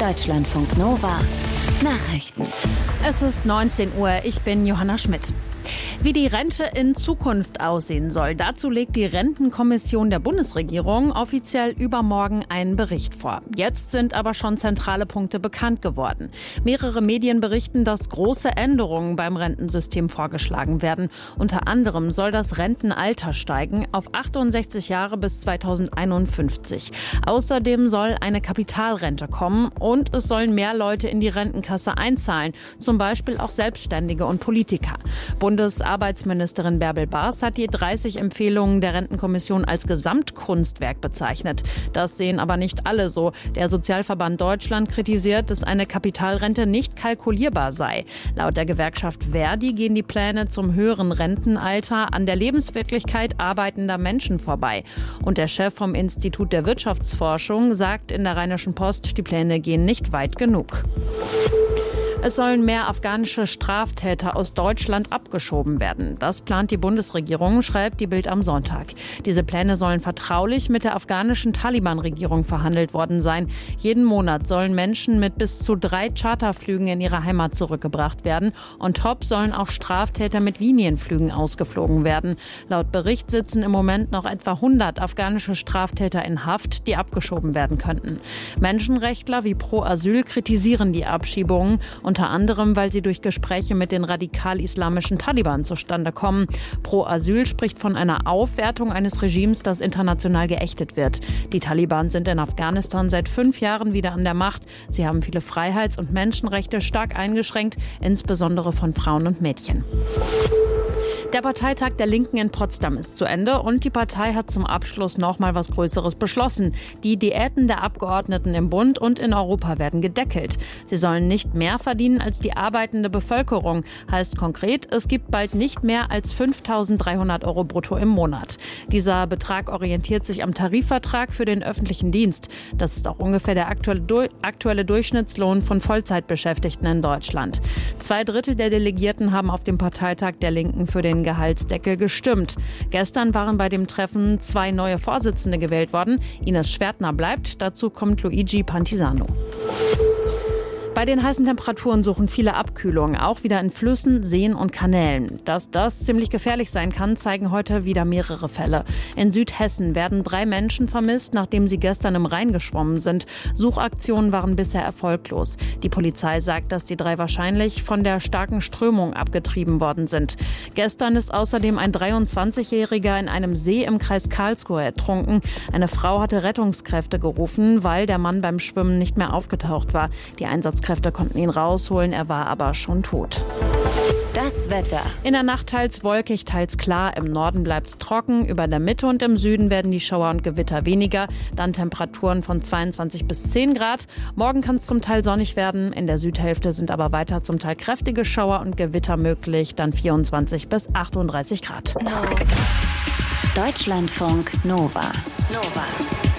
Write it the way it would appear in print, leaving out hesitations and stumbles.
Deutschlandfunk Nova Nachrichten. Es ist 19 Uhr, ich bin Johanna Schmidt. Wie die Rente in Zukunft aussehen soll, dazu legt die Rentenkommission der Bundesregierung offiziell übermorgen einen Bericht vor. Jetzt sind aber schon zentrale Punkte bekannt geworden. Mehrere Medien berichten, dass große Änderungen beim Rentensystem vorgeschlagen werden. Unter anderem soll das Rentenalter steigen auf 68 Jahre bis 2051. Außerdem soll eine Kapitalrente kommen und es sollen mehr Leute in die Rentenkasse einzahlen, zum Beispiel auch Selbstständige und Politiker. Bundesarbeitsministerin Bärbel Baas hat die 30 Empfehlungen der Rentenkommission als Gesamtkunstwerk bezeichnet. Das sehen aber nicht alle so. Der Sozialverband Deutschland kritisiert, dass eine Kapitalrente nicht kalkulierbar sei. Laut der Gewerkschaft ver.di gehen die Pläne zum höheren Rentenalter an der Lebenswirklichkeit arbeitender Menschen vorbei. Und der Chef vom Institut der Wirtschaftsforschung sagt in der Rheinischen Post, die Pläne gehen nicht weit genug. Es sollen mehr afghanische Straftäter aus Deutschland abgeschoben werden. Das plant die Bundesregierung, schreibt die Bild am Sonntag. Diese Pläne sollen vertraulich mit der afghanischen Taliban-Regierung verhandelt worden sein. Jeden Monat sollen Menschen mit bis zu 3 Charterflügen in ihre Heimat zurückgebracht werden. On top sollen auch Straftäter mit Linienflügen ausgeflogen werden. Laut Bericht sitzen im Moment noch etwa 100 afghanische Straftäter in Haft, die abgeschoben werden könnten. Menschenrechtler wie Pro Asyl kritisieren die Abschiebungen, unter anderem, weil sie durch Gespräche mit den radikal-islamischen Taliban zustande kommen. Pro Asyl spricht von einer Aufwertung eines Regimes, das international geächtet wird. Die Taliban sind in Afghanistan seit 5 Jahren wieder an der Macht. Sie haben viele Freiheits- und Menschenrechte stark eingeschränkt, insbesondere von Frauen und Mädchen. Der Parteitag der Linken in Potsdam ist zu Ende und die Partei hat zum Abschluss noch mal was Größeres beschlossen. Die Diäten der Abgeordneten im Bund und in Europa werden gedeckelt. Sie sollen nicht mehr verdienen als die arbeitende Bevölkerung. Heißt konkret, es gibt bald nicht mehr als 5.300 € brutto im Monat. Dieser Betrag orientiert sich am Tarifvertrag für den öffentlichen Dienst. Das ist auch ungefähr der aktuelle Durchschnittslohn von Vollzeitbeschäftigten in Deutschland. 2/3 der Delegierten haben auf dem Parteitag der Linken für den Gehaltsdeckel gestimmt. Gestern waren bei dem Treffen 2 neue Vorsitzende gewählt worden. Ines Schwertner bleibt, dazu kommt Luigi Pantisano. Bei den heißen Temperaturen suchen viele Abkühlung, auch wieder in Flüssen, Seen und Kanälen. Dass das ziemlich gefährlich sein kann, zeigen heute wieder mehrere Fälle. In Südhessen werden 3 Menschen vermisst, nachdem sie gestern im Rhein geschwommen sind. Suchaktionen waren bisher erfolglos. Die Polizei sagt, dass die 3 wahrscheinlich von der starken Strömung abgetrieben worden sind. Gestern ist außerdem ein 23-Jähriger in einem See im Kreis Karlsruhe ertrunken. Eine Frau hatte Rettungskräfte gerufen, weil der Mann beim Schwimmen nicht mehr aufgetaucht war. Die Einsatzkräfte konnten ihn rausholen, er war aber schon tot. Das Wetter. In der Nacht teils wolkig, teils klar. Im Norden bleibt es trocken. Über der Mitte und im Süden werden die Schauer und Gewitter weniger. Dann Temperaturen von 22 bis 10 Grad. Morgen kann es zum Teil sonnig werden. In der Südhälfte sind aber weiter zum Teil kräftige Schauer und Gewitter möglich. Dann 24 bis 38 Grad. Deutschlandfunk Nova.